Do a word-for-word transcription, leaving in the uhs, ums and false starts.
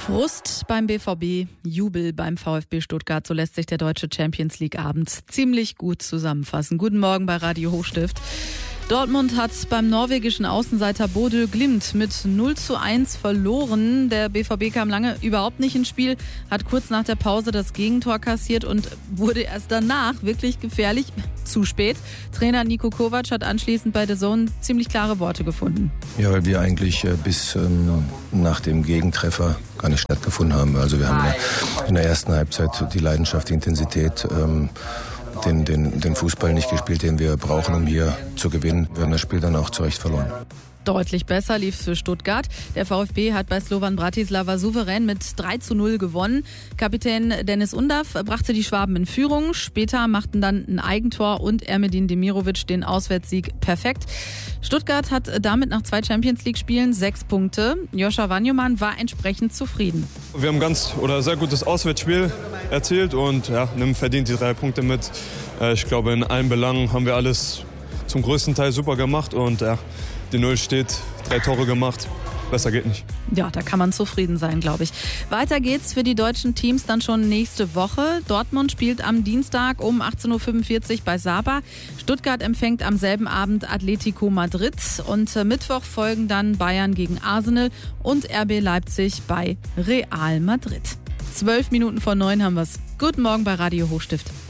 Frust beim B V B, Jubel beim VfB Stuttgart, so lässt sich der deutsche Champions-League-Abend ziemlich gut zusammenfassen. Guten Morgen bei Radio Hochstift. Dortmund hat beim norwegischen Außenseiter Bodø Glimt mit null zu eins verloren. Der B V B kam lange überhaupt nicht ins Spiel, hat kurz nach der Pause das Gegentor kassiert und wurde erst danach wirklich gefährlich. Zu spät. Trainer Niko Kovac hat anschließend bei The Zone ziemlich klare Worte gefunden. Ja, weil wir eigentlich bis ähm, nach dem Gegentreffer gar nicht stattgefunden haben. Also wir haben ja in der ersten Halbzeit die Leidenschaft, die Intensität, ähm, Den, den, den Fußball nicht gespielt, den wir brauchen, um hier zu gewinnen. Wir haben das Spiel dann auch zu Recht verloren. Deutlich besser lief es für Stuttgart. Der VfB hat bei Slovan Bratislava souverän mit drei zu null gewonnen. Kapitän Dennis Undav brachte die Schwaben in Führung. Später machten dann ein Eigentor und Ermedin Demirovic den Auswärtssieg perfekt. Stuttgart hat damit nach zwei Champions-League-Spielen sechs Punkte. Joscha Wanjoman war entsprechend zufrieden. Wir haben ganz oder sehr gutes Auswärtsspiel erzielt und ja, nehmen verdient die drei Punkte mit. Ich glaube, in allen Belangen haben wir alles zum größten Teil super gemacht und ja, die Null steht, drei Tore gemacht. Besser geht nicht. Ja, da kann man zufrieden sein, glaube ich. Weiter geht's für die deutschen Teams dann schon nächste Woche. Dortmund spielt am Dienstag um achtzehn Uhr fünfundvierzig bei Saba. Stuttgart empfängt am selben Abend Atletico Madrid. Und Mittwoch folgen dann Bayern gegen Arsenal und R B Leipzig bei Real Madrid. Zwölf Minuten vor neun haben wir's. Guten Morgen bei Radio Hochstift.